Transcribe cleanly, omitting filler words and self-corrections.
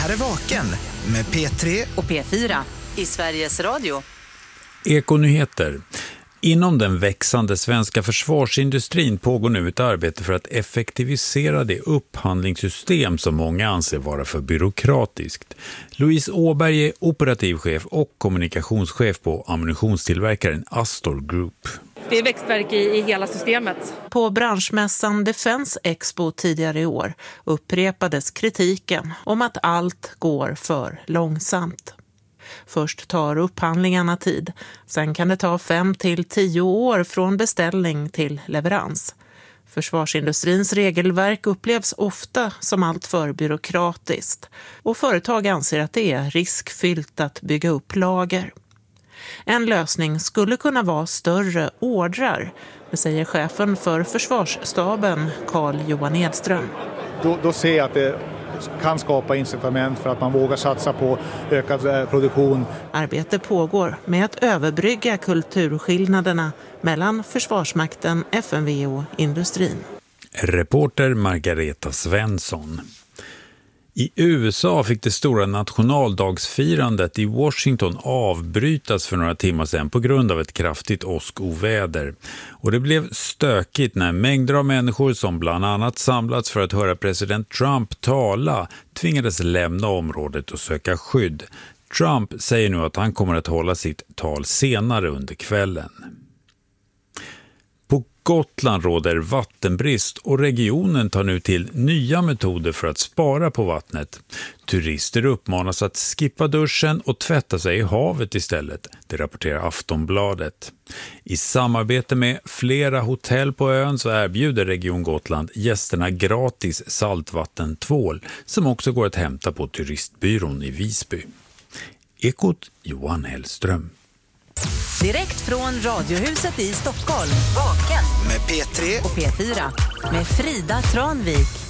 här är Vaken med P3 och P4 i Sveriges Radio. Ekonyheter. Inom den växande svenska försvarsindustrin pågår nu ett arbete för att effektivisera det upphandlingssystem som många anser vara för byråkratiskt. Louise Åberg är operativchef och kommunikationschef på ammunitionstillverkaren Astor Group. Det är växtverk i hela systemet. På branschmässan Defense Expo tidigare i år upprepades kritiken om att allt går för långsamt. Först tar upphandlingarna tid, sen kan det ta 5 till 10 år från beställning till leverans. Försvarsindustrins regelverk upplevs ofta som allt för byråkratiskt och företag anser att det är riskfyllt att bygga upp lager. En lösning skulle kunna vara större ordrar, det säger chefen för försvarsstaben Carl-Johan Edström. Då ser jag att det kan skapa incitament för att man vågar satsa på ökad produktion. Arbete pågår med att överbrygga kulturskillnaderna mellan Försvarsmakten, FMV och industrin. Reporter Margareta Svensson. I USA fick det stora nationaldagsfirandet i Washington avbrytas för några timmar sedan på grund av ett kraftigt åskoväder. Och det blev stökigt när mängder av människor som bland annat samlats för att höra president Trump tala tvingades lämna området och söka skydd. Trump säger nu att han kommer att hålla sitt tal senare under kvällen. Gotland råder vattenbrist och regionen tar nu till nya metoder för att spara på vattnet. Turister uppmanas att skippa duschen och tvätta sig i havet istället, det rapporterar Aftonbladet. I samarbete med flera hotell på ön så erbjuder Region Gotland gästerna gratis saltvattentvål som också går att hämta på turistbyrån i Visby. Ekot Johan Hellström. Direkt från Radiohuset i Stockholm. Vaken med P3 och P4 med Frida Tranvik.